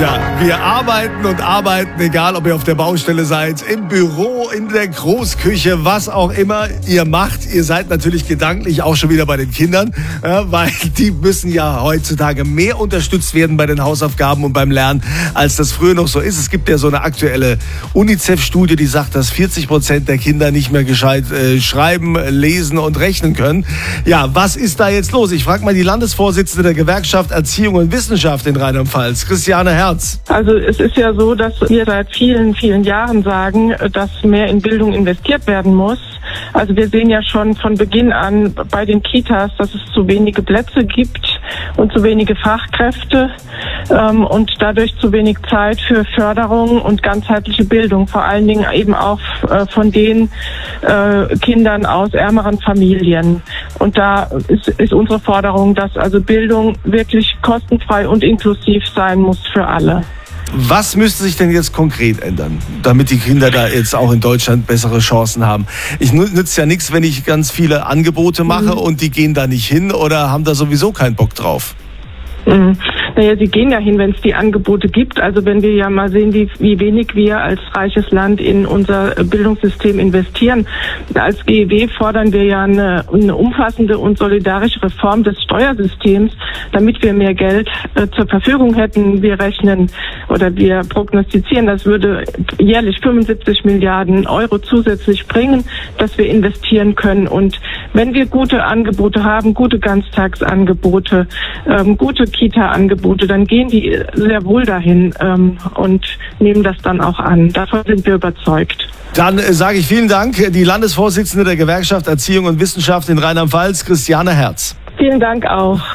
Ja, wir arbeiten und arbeiten, egal ob ihr auf der Baustelle seid, im Büro, in der Großküche, was auch immer ihr macht. Ihr seid natürlich gedanklich auch schon wieder bei den Kindern, weil die müssen ja heutzutage mehr unterstützt werden bei den Hausaufgaben und beim Lernen, als das früher noch so ist. Es gibt ja so eine aktuelle UNICEF-Studie, die sagt, dass 40% der Kinder nicht mehr gescheit schreiben, lesen und rechnen können. Ja, was ist da jetzt los? Ich frage mal die Landesvorsitzende der Gewerkschaft Erziehung und Wissenschaft in Rheinland-Pfalz, Christiane Herz. Also es ist ja so, dass wir seit vielen, vielen Jahren sagen, dass mehr in Bildung investiert werden muss. Also wir sehen ja schon von Beginn an bei den Kitas, dass es zu wenige Plätze gibt und zu wenige Fachkräfte und dadurch zu wenig Zeit für Förderung und ganzheitliche Bildung, vor allen Dingen eben auch von den Kindern aus ärmeren Familien. Und da ist unsere Forderung, dass also Bildung wirklich kostenfrei und inklusiv sein muss für alle. Was müsste sich denn jetzt konkret ändern, damit die Kinder da jetzt auch in Deutschland bessere Chancen haben? Ich nützt ja nichts, wenn ich ganz viele Angebote mache und die gehen da nicht hin oder haben da sowieso keinen Bock drauf. Naja, sie gehen ja hin, wenn es die Angebote gibt. Also wenn wir ja mal sehen, wie wenig wir als reiches Land in unser Bildungssystem investieren. Als GEW fordern wir ja eine umfassende und solidarische Reform des Steuersystems, damit wir mehr Geld zur Verfügung hätten. Wir rechnen oder wir prognostizieren, das würde jährlich 75 Milliarden Euro zusätzlich bringen, dass wir investieren können. Und wenn wir gute Angebote haben, gute Ganztagsangebote, gute Kita-Angebote, dann gehen die sehr wohl dahin und nehmen das dann auch an. Davon sind wir überzeugt. Dann sage ich vielen Dank, die Landesvorsitzende der Gewerkschaft Erziehung und Wissenschaft in Rheinland-Pfalz, Christiane Herz. Vielen Dank auch.